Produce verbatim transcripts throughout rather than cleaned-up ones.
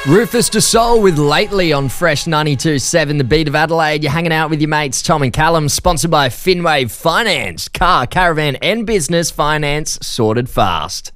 Rufus Du Sol with Lately on Fresh ninety-two point seven, the beat of Adelaide. You're hanging out with your mates Tom and Callum, sponsored by Finwave Finance. Car, caravan and business finance sorted fast.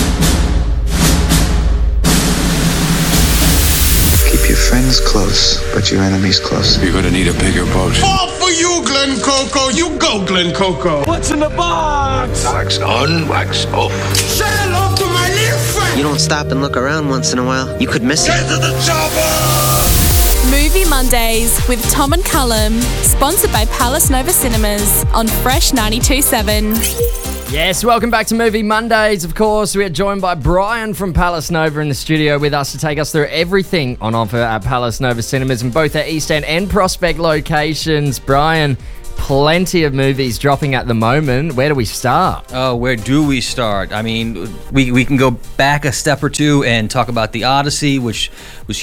Keep your friends close, but your enemies closer. You're gonna need a bigger boat. All for you, Glen Coco. You go, Glen Coco. What's in the box? Wax on, wax off. Say hello to my little friend. You don't stop and look around once in a while, you could miss Get it. to the chopper. Movie Mondays with Tom and Callum, sponsored by Palace Nova Cinemas on Fresh ninety-two point seven. Yes, welcome back to Movie Mondays. Of course, we are joined by Brian from Palace Nova in the studio with us to take us through everything on offer at Palace Nova Cinemas in both our East End and Prospect locations. Brian, plenty of movies dropping at the moment. Where do we start? Oh, where do we start? I mean, we we can go back a step or two and talk about The Odyssey, which was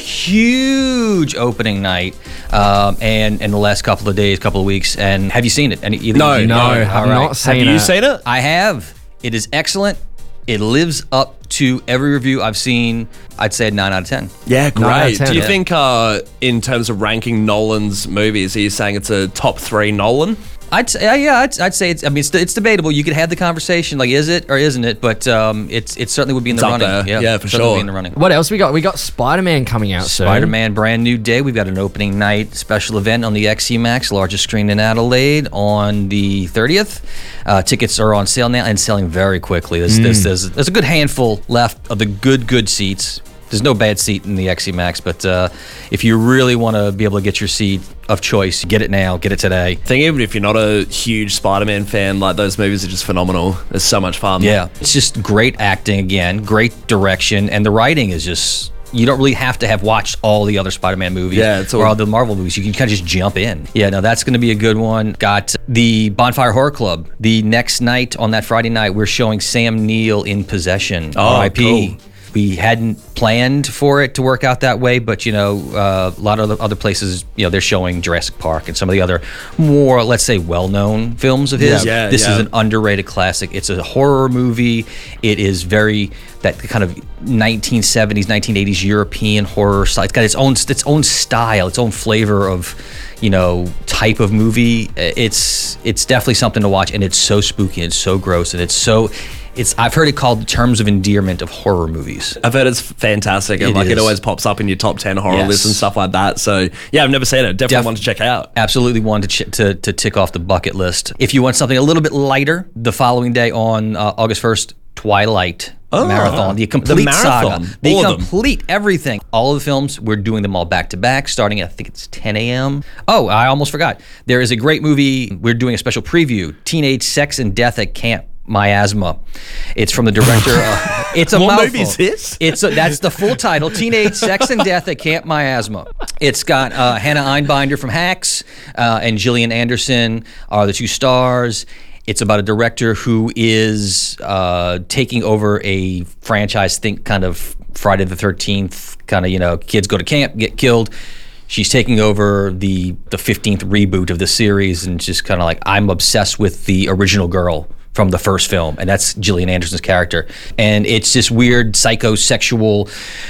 huge opening night, um, and in the last couple of days, couple of weeks. And have you seen it? Any, either No, of you? no, All I've right. not seen it. Have you seen it? I have. It is excellent. It lives up to every review I've seen. I'd say a nine out of ten. Yeah, nine out of great. ten. Do you Yeah. think, uh, in terms of ranking Nolan's movies, are you saying it's a top three Nolan? I'd say, yeah, yeah, I'd, I'd say it's. I mean, it's, it's debatable. You could have the conversation, like, is it or isn't it? But um, it's it certainly would be in the It's up running. there. Yeah, for certainly would sure. be in the running. What else we got? We got Spider-Man coming out soon. Spider-Man Brand New Day. We've got an opening night special event on the X C Max, largest screen in Adelaide, on the thirtieth. Uh, tickets are on sale now and selling very quickly. There's, Mm. there's, there's, there's a good handful left of the good, good seats. There's no bad seat in the X C Max, but uh, if you really want to be able to get your seat of choice, get it now, get it today. I think even if you're not a huge Spider-Man fan, like, those movies are just phenomenal. It's so much fun. Yeah, it's just great acting again, great direction, and the writing is just. You don't really have to have watched all the other Spider-Man movies Yeah, it's all- or all the Marvel movies. You can kind of just jump in. Yeah, no, that's going to be a good one. Got the Bonfire Horror Club. The next night, on that Friday night, we're showing Sam Neill in Possession. Oh, R I P cool. We hadn't planned for it to work out that way, but, you know, uh, a lot of the other places, you know, they're showing Jurassic Park and some of the other more, let's say, well-known films of his. Yeah, yeah, this yeah. is an underrated classic. It's a horror movie. It is very that kind of nineteen seventies, nineteen eighties European horror style. It's got its own its own style, its own flavor of, you know, type of movie. It's it's definitely something to watch, and it's so spooky and so gross, and it's so. It's I've heard it called the terms of endearment of horror movies. I've heard it's fantastic, and It like is. it always pops up in your top ten horror Yes. lists and stuff like that. So yeah, I've never seen it. Definitely Def- want to check out. Absolutely one to, ch- to to tick off the bucket list. If you want something a little bit lighter, the following day on uh, August first, Twilight Oh. Marathon, the complete The marathon. saga, the All of them. complete everything, all of the films. We're doing them all back to back, starting at I think it's ten a.m. Oh, I almost forgot. There is a great movie. We're doing a special preview: Teenage Sex and Death at Camp Miasma. It's from the director. uh, it's a What mouthful. movie is this? It's a, that's the full title: Teenage Sex and Death at Camp Miasma. It's got uh, Hannah Einbinder from Hacks uh, and Gillian Anderson are the two stars. It's about a director who is uh, taking over a franchise, think kind of Friday the thirteenth, kind of, you know, kids go to camp, get killed. She's taking over the the fifteenth reboot of the series, and just kind of like, I'm obsessed with the original girl from the first film, and that's Gillian Anderson's character. And it's this weird psychosexual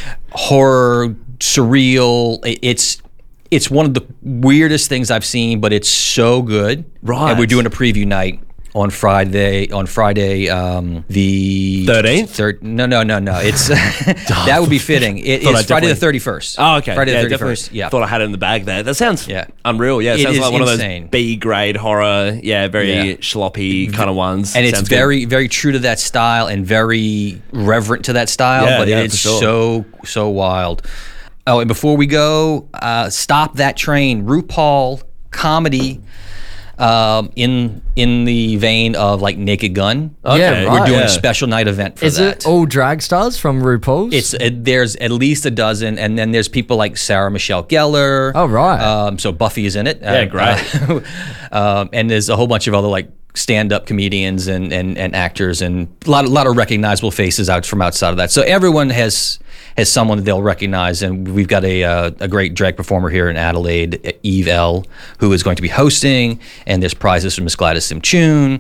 horror, surreal. It- It's it's one of the weirdest things I've seen, but it's so good. Right. And we're doing a preview night on Friday. On Friday, um, the thirteenth? Third? No, no, no, no. It's that would be fitting. It Thought I is Friday the definitely- thirty-first. Oh, okay. Friday yeah, the thirty-first. definitely Yeah. Thought I had it in the bag there. That sounds Yeah. unreal. Yeah, it, It sounds is like one insane. of those B-grade horror, yeah, very Yeah. schloppy kind of ones. And it's Sounds good. very, very true to that style and very reverent to that style, Yeah, but yeah, it's for sure. so, so wild. Oh, and before we go, uh, Stop That Train, RuPaul comedy um, in in the vein of like Naked Gun. Okay. Yeah, We're right. doing Yeah. a special night event for Is that. it all drag stars from RuPaul's? It's uh, there's at least a dozen, and then there's people like Sarah Michelle Gellar. Oh, right. Um, so Buffy is in it. Yeah, great. Uh, um, and there's a whole bunch of other like stand-up comedians and, and, and actors, and a lot, a lot of recognizable faces out from outside of that. So everyone has has someone that they'll recognize, and we've got a uh, a great drag performer here in Adelaide, Eve L, who is going to be hosting, and there's prizes from Miss Gladys Simchun.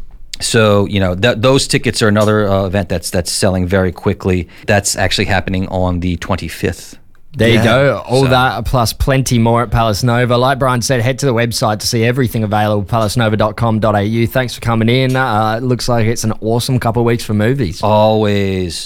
So, you know, th- those tickets are another uh, event that's that's selling very quickly. That's actually happening on the twenty-fifth There Yeah. you go. All So- that plus plenty more at Palace Nova. Like Brian said, head to the website to see everything available, palace nova dot com dot a u. Thanks for coming in. Uh, it looks like it's an awesome couple of weeks for movies. Always.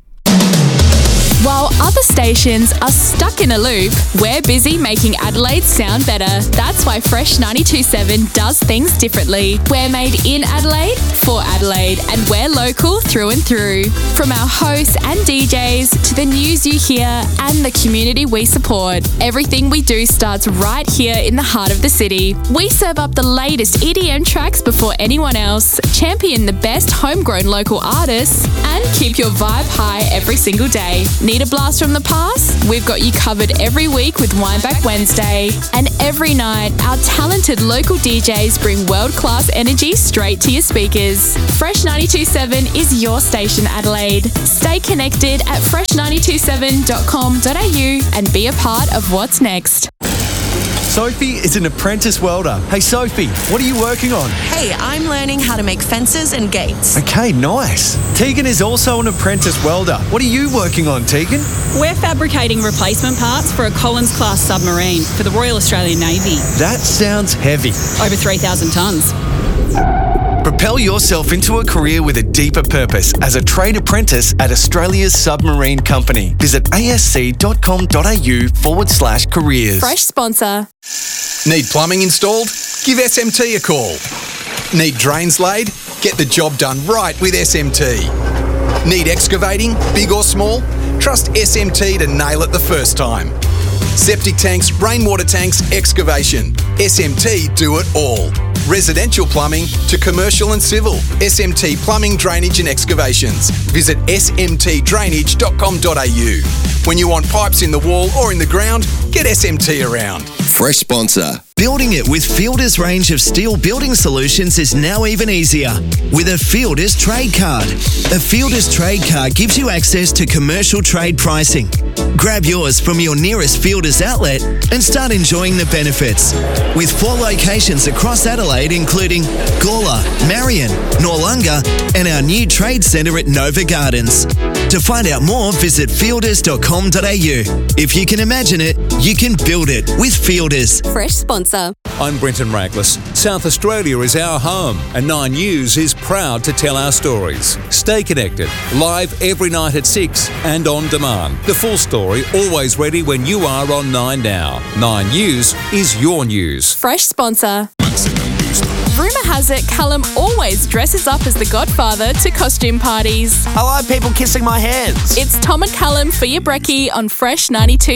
While other stations are stuck in a loop, we're busy making Adelaide sound better. That's why Fresh ninety-two point seven does things differently. We're made in Adelaide for Adelaide, and we're local through and through. From our hosts and D Js to the news you hear and the community we support, everything we do starts right here in the heart of the city. We serve up the latest E D M tracks before anyone else, champion the best homegrown local artists, and keep your vibe high every single day. Need a blast from the past? We've got you covered every week with Wineback Wednesday. And every night, our talented local D Js bring world-class energy straight to your speakers. Fresh ninety-two point seven is your station, Adelaide. Stay connected at fresh nine two seven dot com dot a u and be a part of what's next. Sophie is an apprentice welder. Hey Sophie, what are you working on? Hey, I'm learning how to make fences and gates. Okay, nice. Tegan is also an apprentice welder. What are you working on, Tegan? We're fabricating replacement parts for a Collins-class submarine for the Royal Australian Navy. That sounds heavy. Over three thousand tonnes. Propel yourself into a career with a deeper purpose as a trade apprentice at Australia's Submarine Company. Visit asc.com.au forward slash careers. Fresh sponsor. Need plumbing installed? Give S M T a call. Need drains laid? Get the job done right with S M T. Need excavating, big or small? Trust S M T to nail it the first time. Septic tanks, rainwater tanks, excavation. S M T do it all. Residential plumbing to commercial and civil. S M T Plumbing, Drainage and Excavations. Visit s m t drainage dot com dot a u. When you want pipes in the wall or in the ground, get S M T around. Fresh sponsor. Building it with Fielder's range of steel building solutions is now even easier with a Fielder's Trade Card. A Fielder's Trade Card gives you access to commercial trade pricing. Grab yours from your nearest Fielder's outlet and start enjoying the benefits. With four locations across Adelaide, including Gawler, Marion, Noarlunga, and our new trade centre at Nova Gardens. To find out more, visit fielders dot com dot a u. If you can imagine it, you can build it with Fielders. Fresh sponsor. I'm Brenton Raglis. South Australia is our home, and Nine News is proud to tell our stories. Stay connected, live every night at six and on demand. The full story always ready when you are on Nine Now. Nine News is your news. Fresh sponsor. Rumour has it Callum always dresses up as the godfather to costume parties. I like people kissing my hands. It's Tom and Callum for your brekkie on Fresh ninety-two